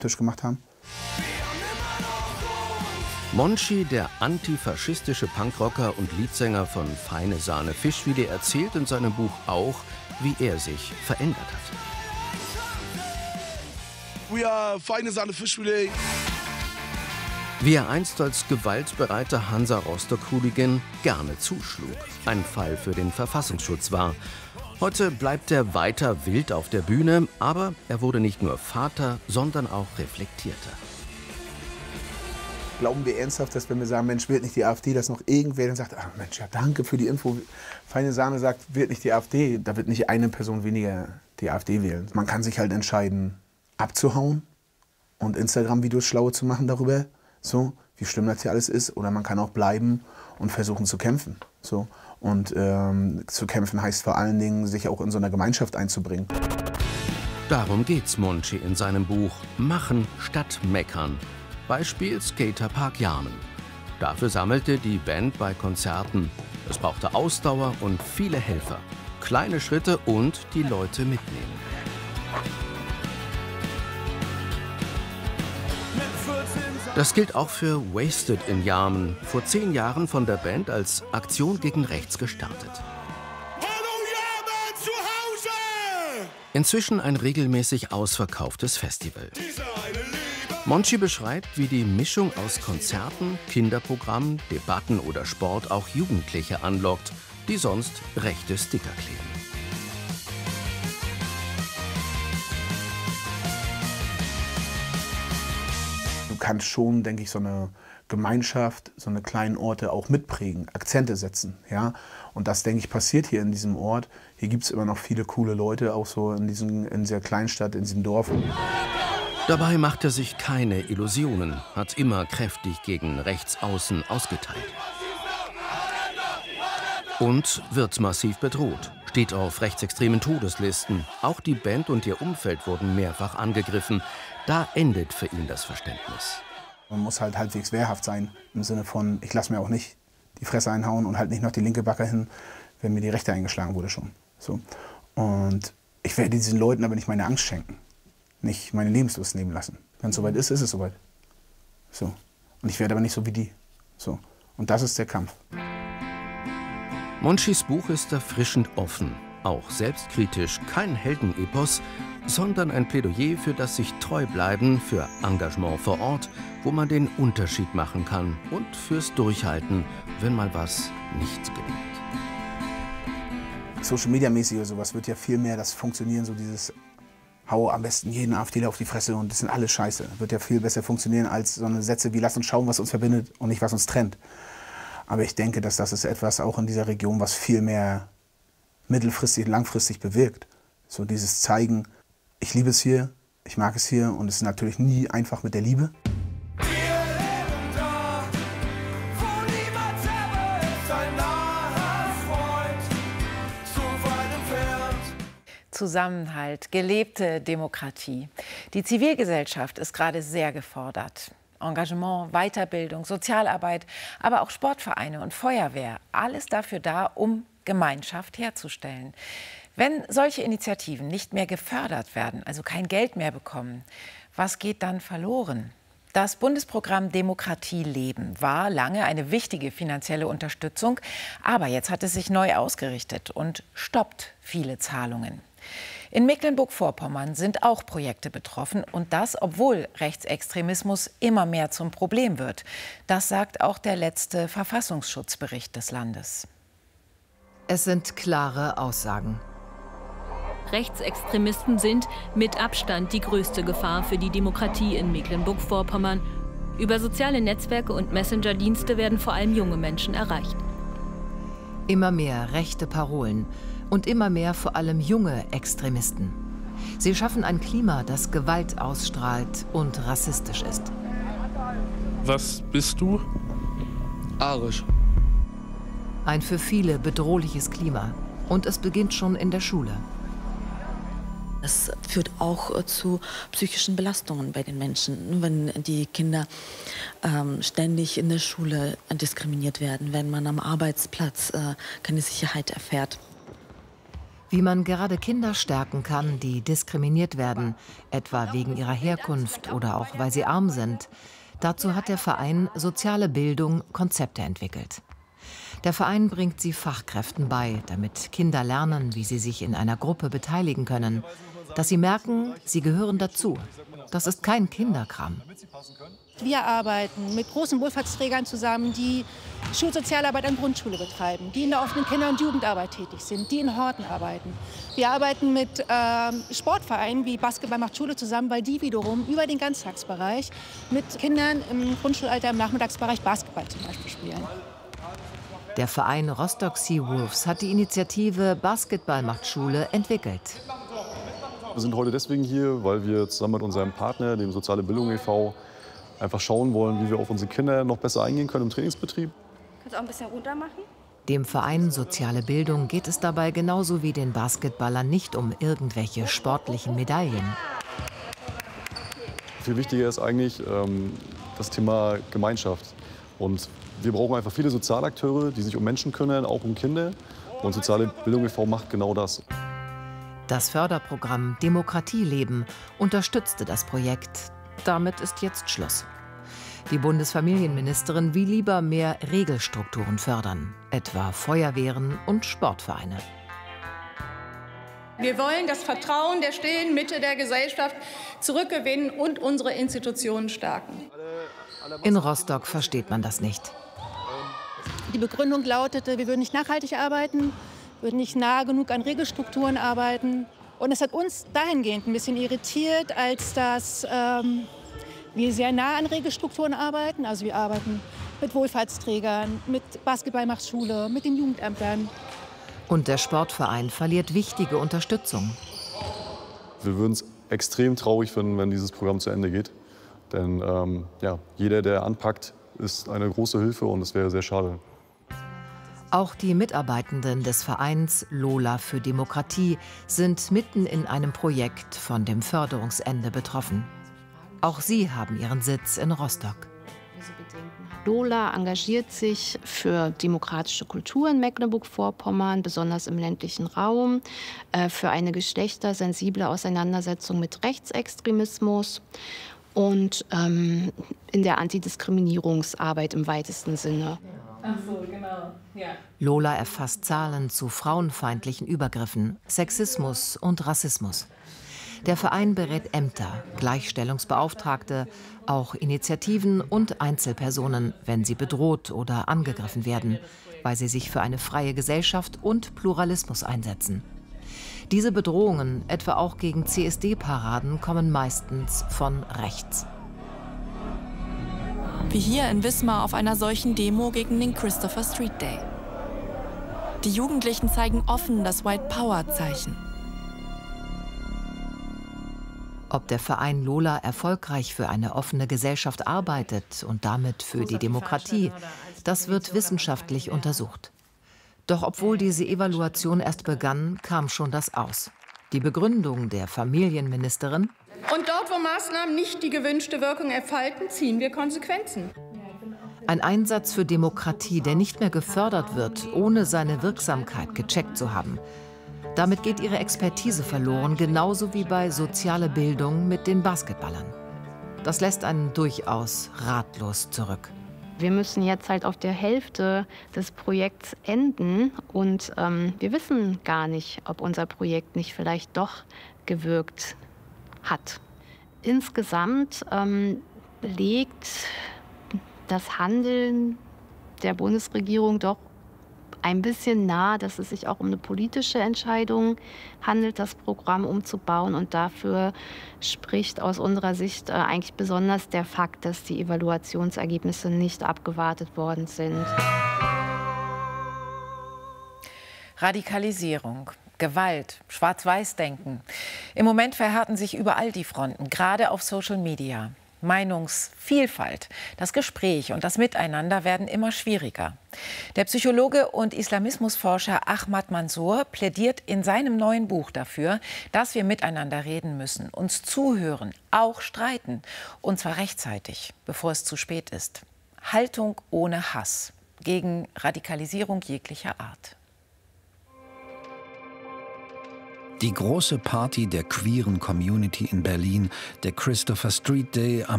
Tisch gemacht haben. Monchi, der antifaschistische Punkrocker und Leadsänger von Feine Sahne Fischfilet, erzählt in seinem Buch auch, wie er sich verändert hat. Früher Feine Sahne Fischfilet. Wie er einst als gewaltbereiter Hansa-Rostock-Hooligan gerne zuschlug. Ein Fall für den Verfassungsschutz war. Heute bleibt er weiter wild auf der Bühne, aber er wurde nicht nur Vater, sondern auch reflektierter. Glauben wir ernsthaft, dass wenn wir sagen, Mensch, wählt nicht die AfD, dass noch irgendwer dann sagt, ach Mensch, ja, danke für die Info. Feine Sahne sagt, wählt nicht die AfD, da wird nicht eine Person weniger die AfD wählen. Man kann sich halt entscheiden, abzuhauen und Instagram-Videos schlaue zu machen darüber, so, wie schlimm das hier alles ist. Oder man kann auch bleiben und versuchen zu kämpfen. So. Und zu kämpfen heißt vor allen Dingen, sich auch in so einer Gemeinschaft einzubringen. Darum geht's Monchi in seinem Buch Machen statt Meckern. Beispiel Skaterpark Jarmen. Dafür sammelte die Band bei Konzerten. Es brauchte Ausdauer und viele Helfer. Kleine Schritte und die Leute mitnehmen. Das gilt auch für Wasted in Jarmen, vor 10 Jahren von der Band als Aktion gegen Rechts gestartet. Hallo Jarmen zu Hause! Inzwischen ein regelmäßig ausverkauftes Festival. Monchi beschreibt, wie die Mischung aus Konzerten, Kinderprogrammen, Debatten oder Sport auch Jugendliche anlockt, die sonst rechte Sticker kleben. Du kannst schon, denke ich, so eine Gemeinschaft, so eine kleinen Orte auch mitprägen, Akzente setzen. Ja? Und das, denke ich, passiert hier in diesem Ort. Hier gibt es immer noch viele coole Leute, auch so in dieser Kleinstadt, in diesem Dorf. Dabei macht er sich keine Illusionen, hat immer kräftig gegen Rechtsaußen ausgeteilt. Und wird massiv bedroht, steht auf rechtsextremen Todeslisten. Auch die Band und ihr Umfeld wurden mehrfach angegriffen. Da endet für ihn das Verständnis. Man muss halt halbwegs wehrhaft sein, im Sinne von, ich lasse mir auch nicht die Fresse einhauen und halt nicht noch die linke Backe hin, wenn mir die rechte eingeschlagen wurde schon. So. Und ich werde diesen Leuten aber nicht meine Angst schenken. Nicht meine Lebenslust nehmen lassen. Wenn es soweit ist, ist es soweit. So. Und ich werde aber nicht so wie die. So. Und das ist der Kampf. Monchis Buch ist erfrischend offen, auch selbstkritisch, kein Heldenepos, sondern ein Plädoyer für das sich treu bleiben, für Engagement vor Ort, wo man den Unterschied machen kann und fürs Durchhalten, wenn mal was nicht gelingt. Social Media mäßig oder sowas wird ja viel mehr das Funktionieren, so dieses hau am besten jeden AfDler auf die Fresse und das sind alles Scheiße. Wird ja viel besser funktionieren als so eine Sätze wie lass uns schauen, was uns verbindet und nicht, was uns trennt. Aber ich denke, dass das ist etwas auch in dieser Region, was viel mehr mittelfristig, langfristig bewirkt. So dieses Zeigen, ich liebe es hier, ich mag es hier und es ist natürlich nie einfach mit der Liebe. Zusammenhalt, gelebte Demokratie. Die Zivilgesellschaft ist gerade sehr gefordert. Engagement, Weiterbildung, Sozialarbeit, aber auch Sportvereine und Feuerwehr. Alles dafür da, um Gemeinschaft herzustellen. Wenn solche Initiativen nicht mehr gefördert werden, also kein Geld mehr bekommen, was geht dann verloren? Das Bundesprogramm Demokratie leben war lange eine wichtige finanzielle Unterstützung, aber jetzt hat es sich neu ausgerichtet und stoppt viele Zahlungen. In Mecklenburg-Vorpommern sind auch Projekte betroffen und das, obwohl Rechtsextremismus immer mehr zum Problem wird. Das sagt auch der letzte Verfassungsschutzbericht des Landes. Es sind klare Aussagen. Rechtsextremisten sind mit Abstand die größte Gefahr für die Demokratie in Mecklenburg-Vorpommern. Über soziale Netzwerke und Messenger-Dienste werden vor allem junge Menschen erreicht. Immer mehr rechte Parolen und immer mehr vor allem junge Extremisten. Sie schaffen ein Klima, das Gewalt ausstrahlt und rassistisch ist. Was bist du? Arisch. Ein für viele bedrohliches Klima. Und es beginnt schon in der Schule. Es führt auch zu psychischen Belastungen bei den Menschen, wenn die Kinder ständig in der Schule diskriminiert werden, wenn man am Arbeitsplatz keine Sicherheit erfährt. Wie man gerade Kinder stärken kann, die diskriminiert werden, etwa wegen ihrer Herkunft oder auch weil sie arm sind. Dazu hat der Verein Soziale Bildung Konzepte entwickelt. Der Verein bringt sie Fachkräften bei, damit Kinder lernen, wie sie sich in einer Gruppe beteiligen können. Dass sie merken, sie gehören dazu. Das ist kein Kinderkram. Wir arbeiten mit großen Wohlfahrtsträgern zusammen, die Schulsozialarbeit an Grundschule betreiben, die in der offenen Kinder- und Jugendarbeit tätig sind, die in Horten arbeiten. Wir arbeiten mit Sportvereinen wie Basketball macht Schule zusammen, weil die wiederum über den Ganztagsbereich mit Kindern im Grundschulalter im Nachmittagsbereich Basketball zum Beispiel spielen. Der Verein Rostock Seawolves hat die Initiative Basketball macht Schule entwickelt. Wir sind heute deswegen hier, weil wir zusammen mit unserem Partner, dem Soziale Bildung e.V., einfach schauen wollen, wie wir auf unsere Kinder noch besser eingehen können im Trainingsbetrieb. Kannst du auch ein bisschen runter machen? Dem Verein Soziale Bildung geht es dabei genauso wie den Basketballern nicht um irgendwelche sportlichen Medaillen. Viel wichtiger ist eigentlich das Thema Gemeinschaft. Und wir brauchen einfach viele Sozialakteure, die sich um Menschen kümmern, auch um Kinder. Und Soziale Bildung e.V. macht genau das. Das Förderprogramm Demokratie leben unterstützte das Projekt. Damit ist jetzt Schluss. Die Bundesfamilienministerin will lieber mehr Regelstrukturen fördern, etwa Feuerwehren und Sportvereine. Wir wollen das Vertrauen der stillen Mitte der Gesellschaft zurückgewinnen und unsere Institutionen stärken. In Rostock versteht man das nicht. Die Begründung lautete, wir würden nicht nachhaltig arbeiten, würden nicht nah genug an Regelstrukturen arbeiten. Und es hat uns dahingehend ein bisschen irritiert, als dass wir sehr nah an Regelstrukturen arbeiten. Also wir arbeiten mit Wohlfahrtsträgern, mit Basketball macht Schule, mit den Jugendämtern. Und der Sportverein verliert wichtige Unterstützung. Wir würden es extrem traurig finden, wenn dieses Programm zu Ende geht. Denn jeder, der anpackt, ist eine große Hilfe und es wäre sehr schade. Auch die Mitarbeitenden des Vereins Lola für Demokratie sind mitten in einem Projekt von dem Förderungsende betroffen. Auch sie haben ihren Sitz in Rostock. Lola engagiert sich für demokratische Kultur in Mecklenburg-Vorpommern, besonders im ländlichen Raum, für eine geschlechtersensible Auseinandersetzung mit Rechtsextremismus und in der Antidiskriminierungsarbeit im weitesten Sinne. Ach so, genau. Ja. Lola erfasst Zahlen zu frauenfeindlichen Übergriffen, Sexismus und Rassismus. Der Verein berät Ämter, Gleichstellungsbeauftragte, auch Initiativen und Einzelpersonen, wenn sie bedroht oder angegriffen werden, weil sie sich für eine freie Gesellschaft und Pluralismus einsetzen. Diese Bedrohungen, etwa auch gegen CSD-Paraden, kommen meistens von rechts. Wie hier in Wismar auf einer solchen Demo gegen den Christopher Street Day. Die Jugendlichen zeigen offen das White Power-Zeichen. Ob der Verein Lola erfolgreich für eine offene Gesellschaft arbeitet und damit für die Demokratie, das wird wissenschaftlich untersucht. Doch obwohl diese Evaluation erst begann, kam schon das aus. Die Begründung der Familienministerin: Und dort, wo Maßnahmen nicht die gewünschte Wirkung entfalten, ziehen wir Konsequenzen. Ein Einsatz für Demokratie, der nicht mehr gefördert wird, ohne seine Wirksamkeit gecheckt zu haben. Damit geht ihre Expertise verloren, genauso wie bei Soziale Bildung mit den Basketballern. Das lässt einen durchaus ratlos zurück. Wir müssen jetzt halt auf der Hälfte des Projekts enden und wir wissen gar nicht, ob unser Projekt nicht vielleicht doch gewirkt hat. Insgesamt legt das Handeln der Bundesregierung doch ein bisschen nahe, dass es sich auch um eine politische Entscheidung handelt, das Programm umzubauen. Und dafür spricht aus unserer Sicht eigentlich besonders der Fakt, dass die Evaluationsergebnisse nicht abgewartet worden sind. Radikalisierung, Gewalt, Schwarz-Weiß-Denken. Im Moment verhärten sich überall die Fronten, gerade auf Social Media. Meinungsvielfalt, das Gespräch und das Miteinander werden immer schwieriger. Der Psychologe und Islamismusforscher Ahmad Mansour plädiert in seinem neuen Buch dafür, dass wir miteinander reden müssen, uns zuhören, auch streiten, und zwar rechtzeitig, bevor es zu spät ist. Haltung ohne Hass gegen Radikalisierung jeglicher Art. Die große Party der queeren Community in Berlin, der Christopher Street Day am